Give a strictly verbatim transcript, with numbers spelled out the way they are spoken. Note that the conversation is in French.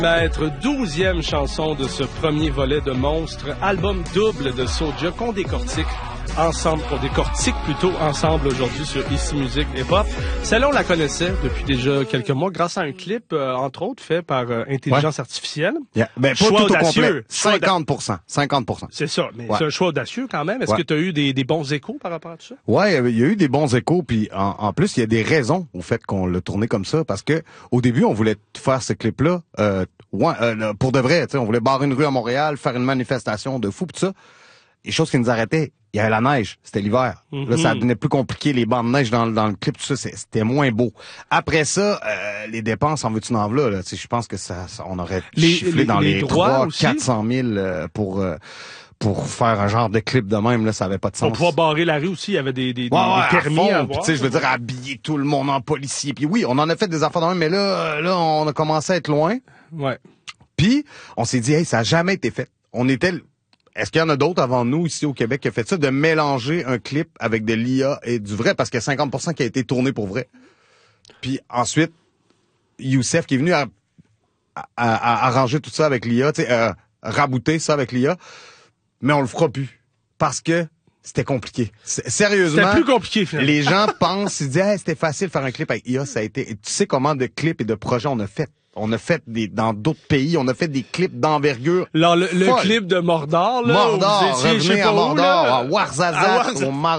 Maître, douzième chanson de ce premier volet de Monstres, album double de Soulja qu'on décortique ensemble, qu'on décortique plutôt ensemble aujourd'hui sur Ici Musique et Pop. Celle-là, on la connaissait depuis déjà quelques mois grâce à un clip, euh, entre autres, fait par euh, intelligence ouais. artificielle. Yeah. Ben, pas choix tout audacieux. Au complet. cinquante pour cent. cinquante pour cent. C'est ça, mais ouais. c'est un choix audacieux quand même. Est-ce ouais. que tu as eu des, des bons échos par rapport à tout ça? Ouais, il y a eu des bons échos, puis en, en plus, il y a des raisons au fait qu'on l'a tourné comme ça, parce que au début, on voulait faire ce clip-là euh, ouais, euh, pour de vrai. On voulait barrer une rue à Montréal, faire une manifestation de fou, pis tout ça. Les choses qui nous arrêtaient, il y avait la neige, c'était l'hiver. Mm-hmm. Là, ça devenait plus compliqué, les bancs de neige dans, dans le clip, tout ça, c'était moins beau. Après ça, euh, les dépenses, en veux-tu en veux là, je pense que ça, ça, on aurait les, chifflé les, dans les, les trois cents, quatre cent mille euh, pour... Euh, pour faire un genre de clip de même, là, ça avait pas de sens. Pour pouvoir barrer la rue aussi, il y avait des, des, ouais, ouais, des permis à, à avoir. Tu sais, je veux dire, habiller tout le monde en policier. Puis oui, on en a fait des affaires de même, mais là, là, on a commencé à être loin. Ouais. Puis, on s'est dit, hey, ça a jamais été fait. On était... Est-ce qu'il y en a d'autres avant nous, ici au Québec, qui a fait ça, de mélanger un clip avec de l'I A et du vrai, parce qu'il y a cinquante pour cent qui a été tourné pour vrai. Puis ensuite, Youssef qui est venu à, à, à arranger tout ça avec l'I A, tu sais, euh, rabouter ça avec l'I A. Mais on le fera plus. Parce que c'était compliqué. Sérieusement. C'était plus compliqué, finalement. Les gens pensent, ils disent, hey, c'était facile de faire un clip avec I A, ça a été, et tu sais comment de clips et de projets on a fait. On a fait des, dans d'autres pays, on a fait des clips d'envergure. Alors, le, le clip de Mordor, là. Mordor, vous étiez, revenez à Mordor, où, à Ouarzazate, au Mar